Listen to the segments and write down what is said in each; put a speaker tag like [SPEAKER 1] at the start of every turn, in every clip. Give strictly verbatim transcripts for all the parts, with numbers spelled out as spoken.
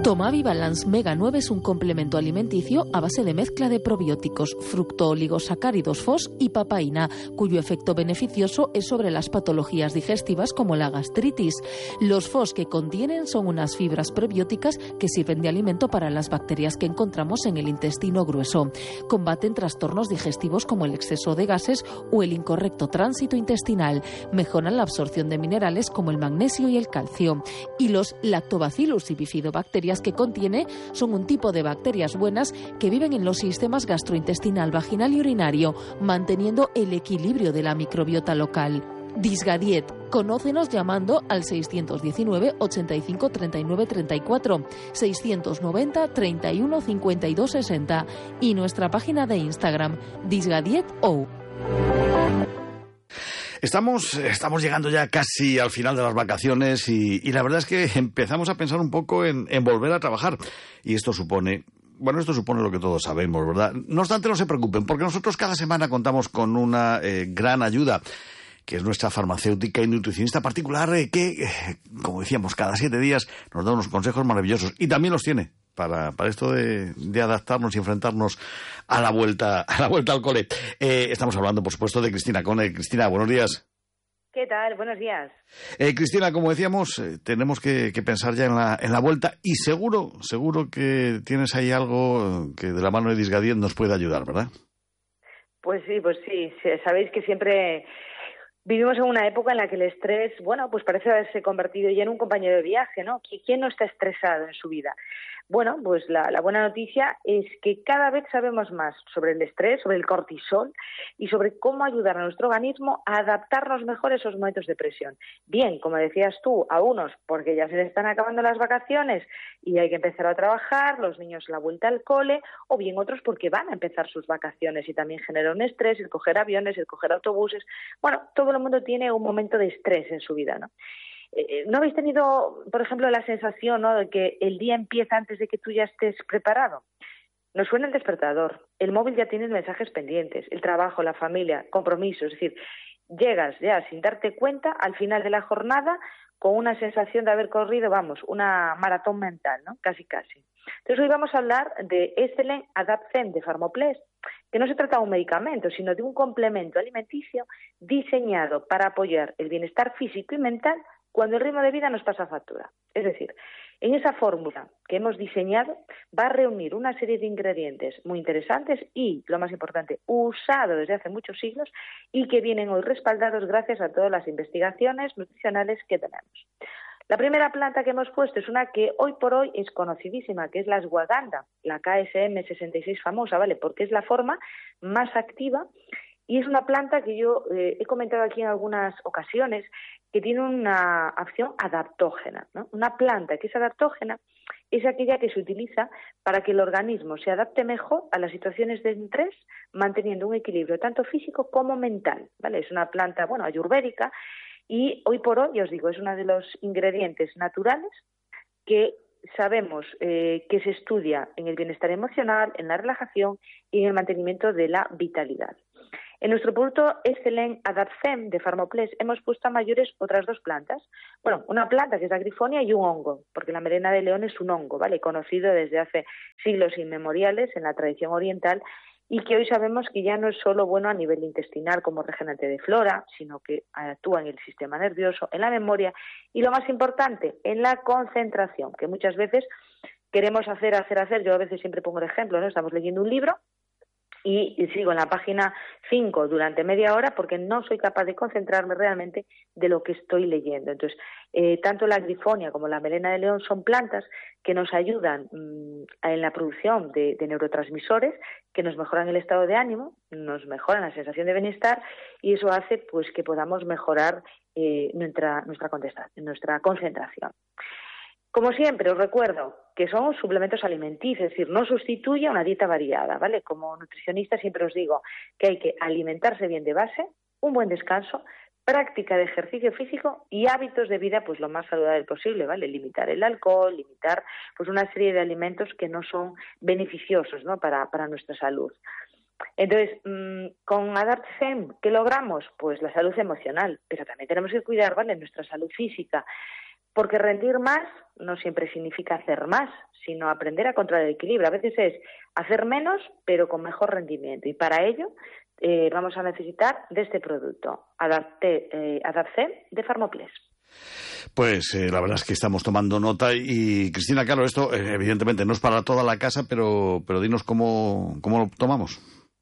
[SPEAKER 1] Tomavi Balance Mega nueve es un complemento alimenticio a base de mezcla de probióticos, fructooligosacáridos F O S y papaína, cuyo efecto beneficioso es sobre las patologías digestivas como la gastritis. Los F O S que contienen son unas fibras prebióticas que sirven de alimento para las bacterias que encontramos en el intestino grueso. Combaten trastornos digestivos como el exceso de gases o el incorrecto tránsito intestinal. Mejoran la absorción de minerales como el magnesio y el calcio. Y los lactobacillus y bifidobacterias que contiene son un tipo de bacterias buenas que viven en los sistemas gastrointestinal, vaginal y urinario, manteniendo el equilibrio de la microbiota local. Disgadiet. Conócenos llamando al seiscientos diecinueve, ochenta y cinco, treinta y nueve, treinta y cuatro, seiscientos noventa, treinta y uno, cincuenta y dos, sesenta y nuestra página de Instagram, disgadieto.
[SPEAKER 2] Estamos, estamos llegando ya casi al final de las vacaciones y, y la verdad es que empezamos a pensar un poco en, en volver a trabajar. Y esto supone, bueno, esto supone lo que todos sabemos, ¿verdad? No obstante, no se preocupen, porque nosotros cada semana contamos con una eh, gran ayuda, que es nuestra farmacéutica y nutricionista particular, eh, que, eh, como decíamos, cada siete días nos da unos consejos maravillosos. Y también los tiene para, para esto de, de adaptarnos y enfrentarnos a la vuelta, a la vuelta al cole. Eh, estamos hablando, por supuesto, de Cristina Cone. Cristina, buenos días.
[SPEAKER 3] ¿Qué tal? Buenos días.
[SPEAKER 2] Eh, Cristina, como decíamos, eh, tenemos que, que pensar ya en la, en la vuelta y seguro, seguro que tienes ahí algo que de la mano de Disgadiet nos puede ayudar, ¿verdad?
[SPEAKER 3] Pues sí, pues sí. Sabéis que siempre vivimos en una época en la que el estrés, bueno, pues parece haberse convertido ya en un compañero de viaje, ¿no? ¿Quién no está estresado en su vida? Bueno, pues la, la buena noticia es que cada vez sabemos más sobre el estrés, sobre el cortisol y sobre cómo ayudar a nuestro organismo a adaptarnos mejor a esos momentos de presión. Bien, como decías tú, a unos porque ya se les están acabando las vacaciones y hay que empezar a trabajar, los niños la vuelta al cole, o bien otros porque van a empezar sus vacaciones y también genera un estrés el coger aviones, el coger autobuses. Bueno, todo el mundo tiene un momento de estrés en su vida, ¿no? ¿No habéis tenido, por ejemplo, la sensación, ¿no?, de que el día empieza antes de que tú ya estés preparado? Nos suena el despertador, el móvil ya tiene mensajes pendientes, el trabajo, la familia, compromisos, es decir, llegas ya sin darte cuenta al final de la jornada con una sensación de haber corrido, vamos, una maratón mental, ¿no? Casi, casi. Entonces hoy vamos a hablar de Excellent Adapt Zen de Pharmoplex, que no se trata de un medicamento, sino de un complemento alimenticio diseñado para apoyar el bienestar físico y mental cuando el ritmo de vida nos pasa factura. Es decir, en esa fórmula que hemos diseñado va a reunir una serie de ingredientes muy interesantes y, lo más importante, usados desde hace muchos siglos y que vienen hoy respaldados gracias a todas las investigaciones nutricionales que tenemos. La primera planta que hemos puesto es una que hoy por hoy es conocidísima, que es la ashwagandha, la K S M sesenta y seis famosa, ¿vale? Porque es la forma más activa y es una planta que yo eh, he comentado aquí en algunas ocasiones que tiene una acción adaptógena, ¿no? Una planta que es adaptógena es aquella que se utiliza para que el organismo se adapte mejor a las situaciones de estrés, manteniendo un equilibrio tanto físico como mental, ¿vale? Es una planta, bueno, ayurvédica y hoy por hoy, os digo, es uno de los ingredientes naturales que sabemos eh, que se estudia en el bienestar emocional, en la relajación y en el mantenimiento de la vitalidad. En nuestro producto Excellent Adapt Zen de Pharmoplex hemos puesto a mayores otras dos plantas. Bueno, una planta que es la grifonia y un hongo, porque la melena de león es un hongo, ¿vale? Conocido desde hace siglos inmemoriales en la tradición oriental y que hoy sabemos que ya no es solo bueno a nivel intestinal como regenerante de flora, sino que actúa en el sistema nervioso, en la memoria y, lo más importante, en la concentración, que muchas veces queremos hacer, hacer, hacer. Yo a veces siempre pongo el ejemplo, ¿no? Estamos leyendo un libro y sigo en la página cinco durante media hora porque no soy capaz de concentrarme realmente de lo que estoy leyendo. Entonces, eh, tanto la grifonia como la melena de león son plantas que nos ayudan mmm, en la producción de, de neurotransmisores que nos mejoran el estado de ánimo, nos mejoran la sensación de bienestar y eso hace pues que podamos mejorar eh, nuestra, nuestra, nuestra concentración. Como siempre, os recuerdo que son suplementos alimenticios, es decir, no sustituye a una dieta variada, ¿vale? Como nutricionista siempre os digo que hay que alimentarse bien de base, un buen descanso, práctica de ejercicio físico y hábitos de vida pues lo más saludable posible, ¿vale? Limitar el alcohol, limitar pues una serie de alimentos que no son beneficiosos, ¿no? para, para nuestra salud. Entonces, mmm, con Adapt Zen, ¿qué logramos? Pues la salud emocional, pero también tenemos que cuidar, ¿vale?, nuestra salud física. Porque rendir más no siempre significa hacer más, sino aprender a controlar el equilibrio. A veces es hacer menos, pero con mejor rendimiento. Y para ello eh, vamos a necesitar de este producto, Adapté, eh, Adapté de Pharmoplex.
[SPEAKER 2] Pues eh, la verdad es que estamos tomando nota. Y Cristina, claro, esto eh, evidentemente no es para toda la casa, pero, pero dinos cómo, cómo lo tomamos.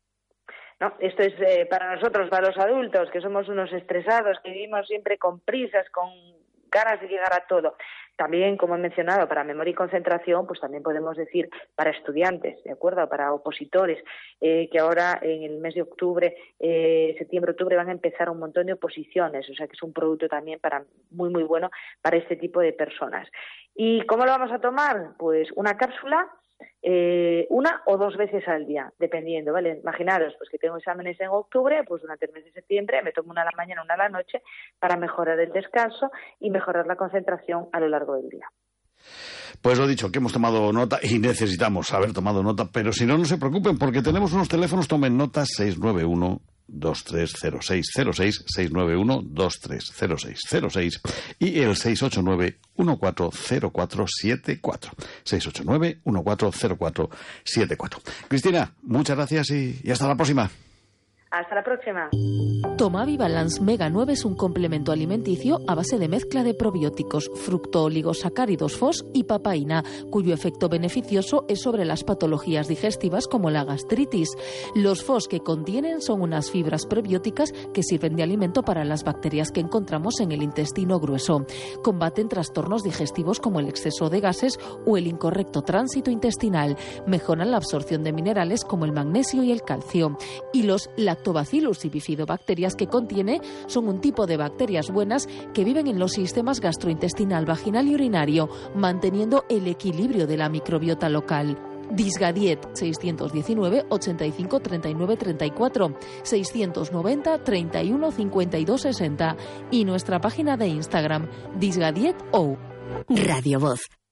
[SPEAKER 3] No, esto es eh, para nosotros, para los adultos, que somos unos estresados, que vivimos siempre con prisas, con ganas de llegar a todo. También, como he mencionado, para memoria y concentración, pues también podemos decir para estudiantes, ¿de acuerdo? Para opositores, eh, que ahora en el mes de octubre, eh, septiembre, octubre van a empezar un montón de oposiciones, o sea que es un producto también para muy, muy bueno para este tipo de personas. ¿Y cómo lo vamos a tomar? Pues una cápsula, eh, una o dos veces al día, dependiendo, ¿vale? Imaginaros, pues que tengo exámenes en octubre, pues durante el mes de septiembre me tomo una a la mañana, una a la noche, para mejorar el descanso y mejorar la concentración a lo largo del día.
[SPEAKER 2] Pues lo dicho, que hemos tomado nota y necesitamos haber tomado nota, pero si no, no se preocupen, porque tenemos unos teléfonos, tomen nota, seis nueve uno, dos tres cero seis cero seis, seis nueve uno, dos tres cero seis cero seis y el seis ocho nueve, uno cuatro cero cuatro siete cuatro. seis ocho nueve, uno cuatro cero cuatro siete cuatro. Cristina, muchas gracias y, y hasta la próxima.
[SPEAKER 3] Hasta la próxima.
[SPEAKER 1] Tomavi Balance Mega nueve es un complemento alimenticio a base de mezcla de probióticos, fructooligosacáridos F O S y papaína, cuyo efecto beneficioso es sobre las patologías digestivas como la gastritis. Los F O S que contienen son unas fibras prebióticas que sirven de alimento para las bacterias que encontramos en el intestino grueso. Combaten trastornos digestivos como el exceso de gases o el incorrecto tránsito intestinal. Mejoran la absorción de minerales como el magnesio y el calcio. Y los Lactobacillus y bifidobacterias que contiene son un tipo de bacterias buenas que viven en los sistemas gastrointestinal, vaginal y urinario, manteniendo el equilibrio de la microbiota local. Disgadiet seis uno nueve, ochenta y cinco, treinta y nueve, treinta y cuatro, seiscientos noventa, treinta y uno, cincuenta y dos, sesenta y nuestra página de Instagram Disgadiet O.
[SPEAKER 4] Radio Voz.